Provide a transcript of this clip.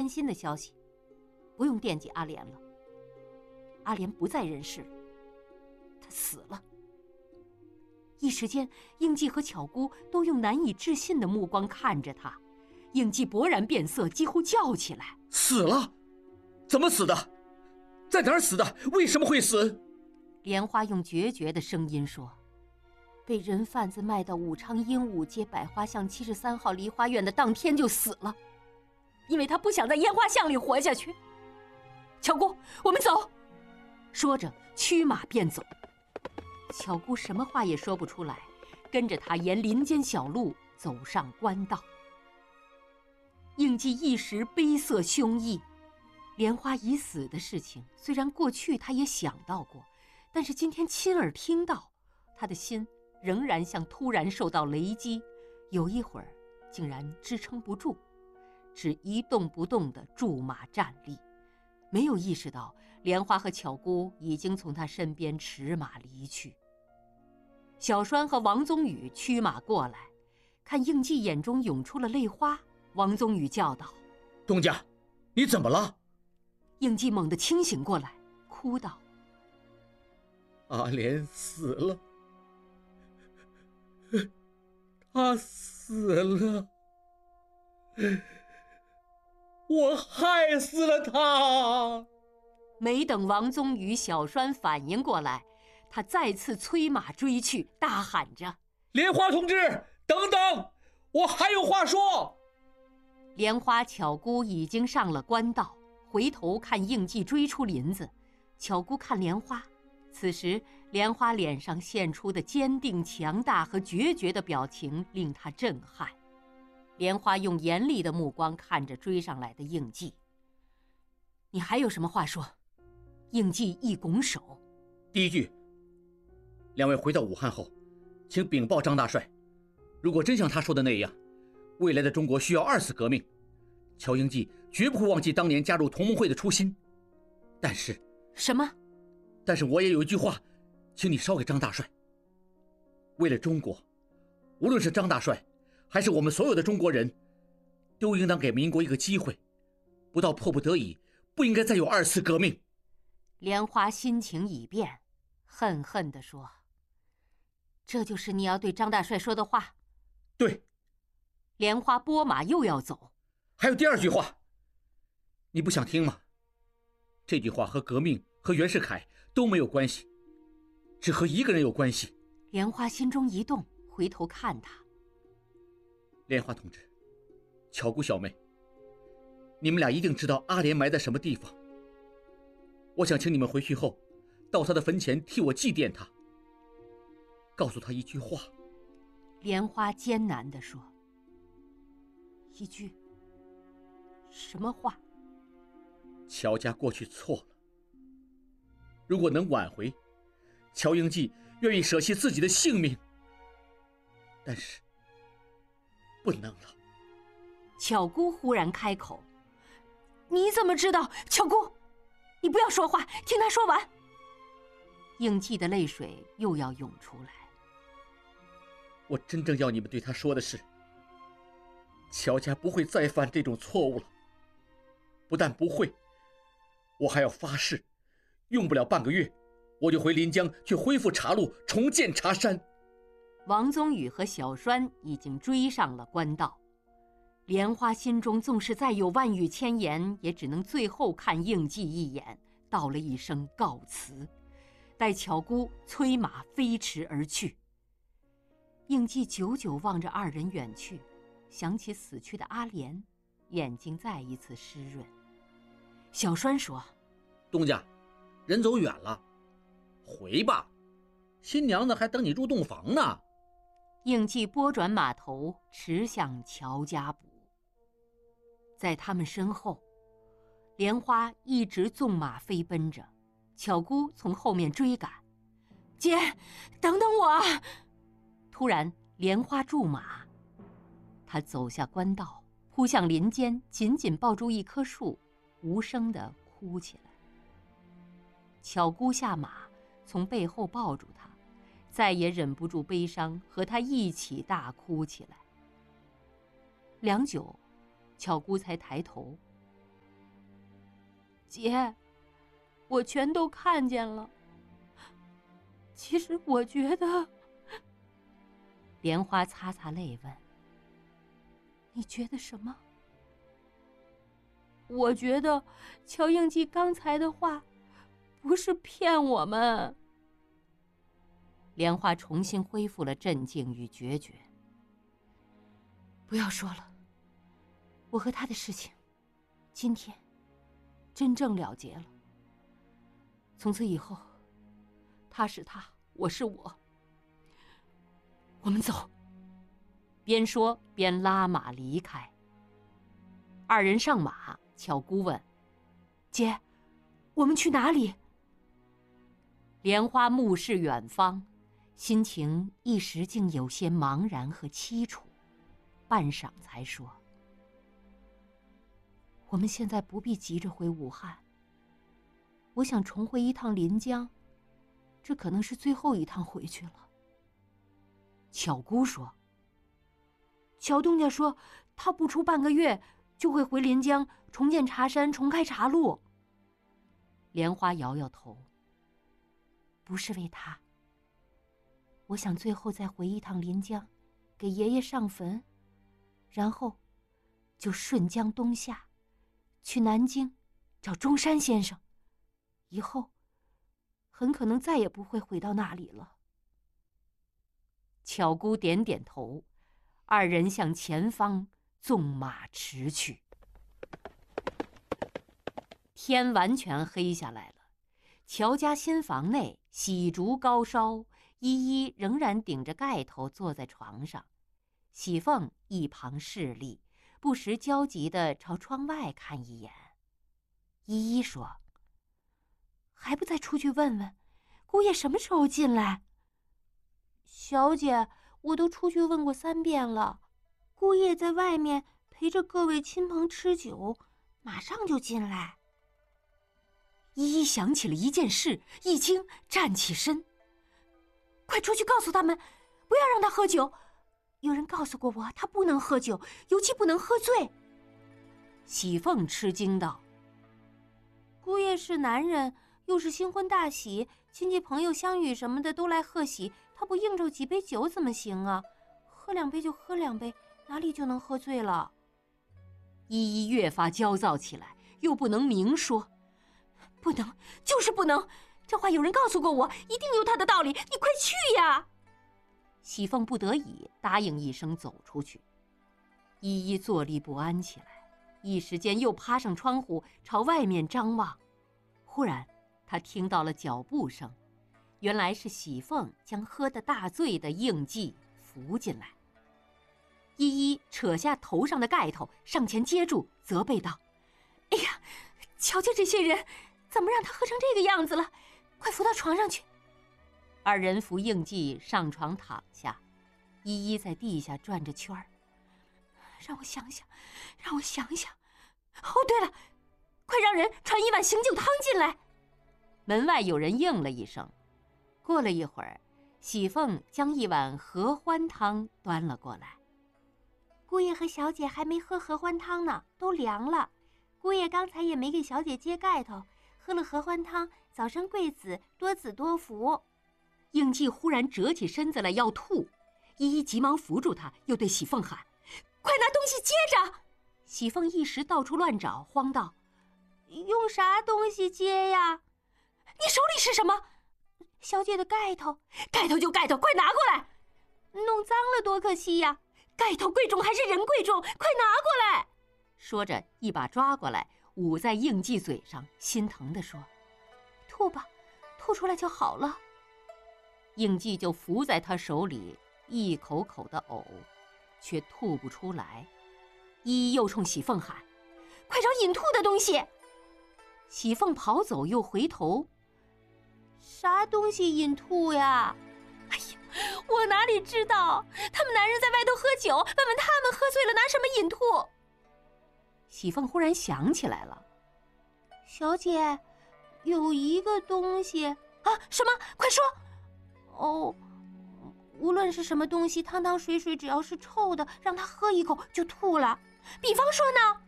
心的消息，不用惦记阿莲了。阿莲不在人世了，她死了。一时间，应季和巧姑都用难以置信的目光看着他。应季勃然变色，几乎叫起来：“ 死了？怎么死的？在哪儿死的？为什么会死？” 莲花用决绝的声音说：“被人贩子卖到武昌鹦鹉街百花巷73号梨花院的当天就死了，因为他不想在烟花巷里活下去。巧姑，我们走。”说着驱马便走。巧姑什么话也说不出来，跟着他沿林间小路走上官道。应季一时悲色凶异，莲花已死的事情虽然过去他也想到过，但是今天亲耳听到，他的心仍然像突然受到雷击，有一会儿竟然支撑不住，只一动不动地驻马站立，没有意识到莲花和巧姑已经从他身边驰马离去。小栓和王宗宇驱马过来，看应季眼中涌出了泪花，王宗宇叫道：“ 东家，你怎么了？” 应季猛地清醒过来，哭道：“ 阿莲死了，他死了，我害死了他。” 没等王宗宇、小栓反应过来，他再次催马追去，大喊着：“ 莲花同志，等等，我还有话说。” 莲花、巧姑已经上了官道，回头看应季追出林子，巧姑看莲花。此时莲花脸上现出的坚定、强大和决绝的表情令他震撼。莲花用严厉的目光看着追上来的应季：“你还有什么话说？”应季一拱手：“ 第一句，两位回到武汉后，请禀报张大帅，如果真像他说的那样，未来的中国需要2次革命，乔应季绝不会忘记当年加入同盟会的初心。但是…… 什么？ 但是我也有一句话，请你捎给张大帅。为了中国，无论是张大帅，还是我们所有的中国人，都应当给民国一个机会，不到迫不得已，不应该再有2次革命。” 莲花心情已变，恨恨地说：“这就是你要对张大帅说的话？”“ 对。” 莲花拨马又要走。 “还有第2句话，你不想听吗？这句话和革命和袁世凯都没有关系，只和一个人有关系。” 莲花心中一动，回头看他：“ 莲花同志，巧姑小妹，你们俩一定知道阿莲埋在什么地方。我想请你们回去后，到他的坟前替我祭奠他，告诉他一句话。” 莲花艰难地说：“一句什么话？”“ 乔家过去错了，如果能挽回，乔应季愿意舍弃自己的性命，但是不能了。” 巧姑忽然开口：“你怎么知道？巧姑，你不要说话，听他说完。”应季的泪水又要涌出来。 “我真正要你们对他说的是，乔家不会再犯这种错误了。不但不会，我还要发誓，用不了半个月，我就回临江去恢复茶路，重建茶山。” 王宗宇和小栓已经追上了官道。莲花心中纵是再有万语千言，也只能最后看应季一眼，道了一声告辞，待巧姑催马飞驰而去。应季久久望着2人远去，想起死去的阿莲，眼睛再一次湿润。小栓说：“ 东家，人走远了，回吧，新娘子还等你入洞房呢。” 应季拨转马头，驰向乔家堡。在他们身后，莲花一直纵马飞奔着，巧姑从后面追赶：“姐，等等我啊！”突然，莲花驻马，她走下官道，扑向林间，紧紧抱住一棵树，无声地哭起来。巧姑下马，从背后抱住她，再也忍不住悲伤，和她一起大哭起来。良久，巧姑才抬头， 姐，我全都看见了。其实我觉得……莲花擦擦泪问：“你觉得什么？”我觉得乔应季刚才的话不是骗我们。莲花重新恢复了镇静与决绝。不要说了，我和他的事情，今天真正了结了。从此以后，他是他，我是我。我们走。边说边拉马离开。二人上马，巧姑问：“姐，我们去哪里？”莲花目视远方，心情一时竟有些茫然和凄楚，半晌才说：“我们现在不必急着回武汉。我想重回一趟临江，这可能是最后一趟回去了。”巧姑说：“乔东家说，他不出半个月就会回临江重建茶山，重开茶路。”莲花摇摇头：“不是为他。我想最后再回一趟临江，给爷爷上坟，然后就顺江东下，去南京找中山先生，以后很可能再也不会回到那里了。”巧姑点点头，二人向前方纵马驰去。天完全黑下来了，乔家新房内喜烛高烧，依依仍然顶着盖头坐在床上，喜凤一旁侍立，不时焦急地朝窗外看一眼。依依说：“还不再出去问问，姑爷什么时候进来？”“小姐，我都出去问过3遍了，姑爷在外面陪着各位亲朋吃酒，马上就进来。”依依想起了一件事，一惊，站起身：“快出去告诉他们，不要让他喝酒。有人告诉过我，他不能喝酒，尤其不能喝醉。”喜凤吃惊道：“姑爷是男人，又是新婚大喜，亲戚朋友相遇什么的都来贺喜，他不应酬几杯酒怎么行啊？喝2杯就喝2杯，哪里就能喝醉了？”依依越发焦躁起来，又不能明说：“不能，就是不能！这话有人告诉过我，一定有他的道理，你快去呀！”喜凤不得已答应一声，走出去。依依坐立不安起来，一时间又趴上窗户朝外面张望。忽然她听到了脚步声，原来是喜凤将喝得大醉的应季扶进来。依依扯下头上的盖头，上前接住，责备道：“哎呀，瞧瞧这些人，怎么让他喝成这个样子了？快扶到床上去。”二人扶应季上床躺下，依依在地下转着圈儿。“让我想想，让我想想。哦，对了，快让人传1碗醒酒汤进来。”门外有人应了一声。过了一会儿，喜凤将1碗合欢汤端了过来。“姑爷和小姐还没喝合欢汤呢，都凉了。姑爷刚才也没给小姐揭盖头，喝了合欢汤，早生贵子，多子多福。”应季忽然折起身子来要吐，依依急忙扶住他，又对喜凤喊：“快拿东西接着！”喜凤一时到处乱找，慌道：“用啥东西接呀？你手里是什么？”“小姐的盖头。”“盖头就盖头，快拿过来！弄脏了多可惜呀！盖头贵重还是人贵重？快拿过来！”说着一把抓过来，捂在应季嘴上，心疼地说：“吐吧，吐出来就好了。”应季就伏在他手里，一口口的呕，却吐不出来。依依又冲喜凤喊：“快找引吐的东西！”喜凤跑走，又回头：“啥东西引吐呀？”“哎呀，我哪里知道？他们男人在外头喝酒，问问他们喝醉了拿什么引吐。”喜凤忽然想起来了：“小姐，有一个东西啊，什么？快说！”“哦，无论是什么东西，汤汤水水，只要是臭的，让他喝一口就吐了。比方说呢？”